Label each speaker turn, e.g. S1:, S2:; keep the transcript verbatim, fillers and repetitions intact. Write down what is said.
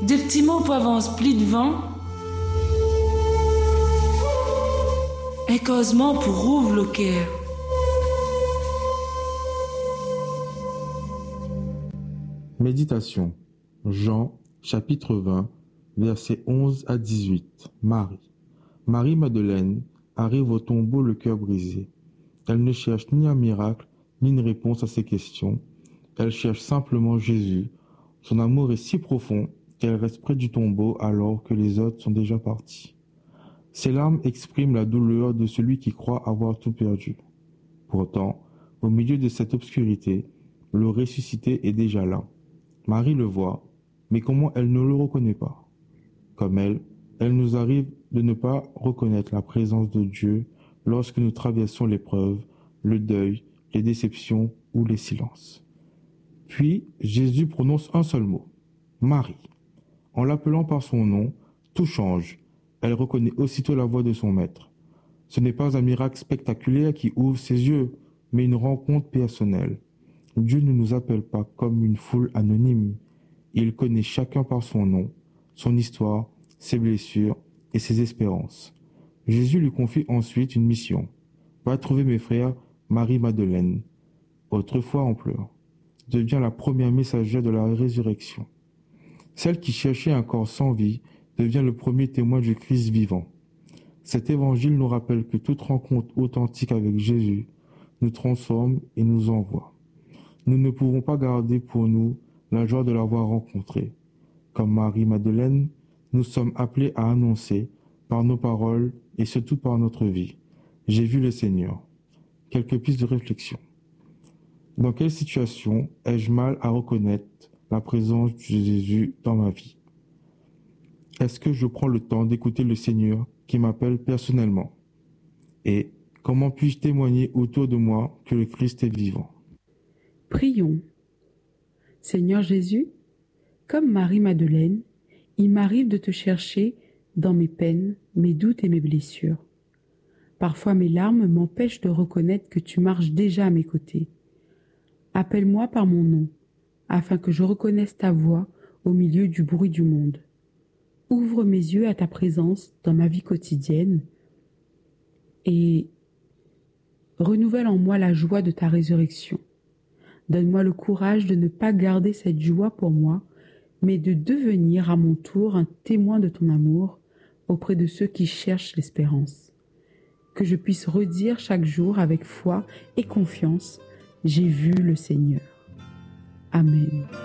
S1: Des petits mots pour avance pli devant. Un causement pour rouvre le cœur.
S2: Méditation. Jean, chapitre vingt, versets onze à dix-huit. Marie. Marie-Madeleine arrive au tombeau le cœur brisé. Elle ne cherche ni un miracle, ni une réponse à ses questions. Elle cherche simplement Jésus. Son amour est si profond qu'elle reste près du tombeau alors que les autres sont déjà partis. Ses larmes expriment la douleur de celui qui croit avoir tout perdu. Pourtant, au milieu de cette obscurité, le ressuscité est déjà là. Marie le voit, mais comment elle ne le reconnaît pas? Comme elle, elle nous arrive de ne pas reconnaître la présence de Dieu lorsque nous traversons l'épreuve, le deuil, les déceptions ou les silences. Puis, Jésus prononce un seul mot, Marie. En l'appelant par son nom, tout change. Elle reconnaît aussitôt la voix de son maître. Ce n'est pas un miracle spectaculaire qui ouvre ses yeux, mais une rencontre personnelle. Dieu ne nous appelle pas comme une foule anonyme. Il connaît chacun par son nom, son histoire, ses blessures et ses espérances. Jésus lui confie ensuite une mission. Va trouver mes frères Marie-Madeleine, autrefois en pleurs, devient la première messagère de la résurrection. Celle qui cherchait un corps sans vie devient le premier témoin du Christ vivant. Cet évangile nous rappelle que toute rencontre authentique avec Jésus nous transforme et nous envoie. Nous ne pouvons pas garder pour nous la joie de l'avoir rencontré. Comme Marie-Madeleine, nous sommes appelés à annoncer, par nos paroles et surtout par notre vie, j'ai vu le Seigneur. Quelques pistes de réflexion. Dans quelle situation ai-je mal à reconnaître la présence de Jésus dans ma vie? Est-ce que je prends le temps d'écouter le Seigneur qui m'appelle personnellement? Et comment puis-je témoigner autour de moi que le Christ est vivant?
S3: Prions. Seigneur Jésus, comme Marie-Madeleine, il m'arrive de te chercher dans mes peines, mes doutes et mes blessures. Parfois mes larmes m'empêchent de reconnaître que tu marches déjà à mes côtés. Appelle-moi par mon nom, afin que je reconnaisse ta voix au milieu du bruit du monde. Ouvre mes yeux à ta présence dans ma vie quotidienne et renouvelle en moi la joie de ta résurrection. Donne-moi le courage de ne pas garder cette joie pour moi, mais de devenir à mon tour un témoin de ton amour auprès de ceux qui cherchent l'espérance. Que je puisse redire chaque jour avec foi et confiance, j'ai vu le Seigneur. Amen.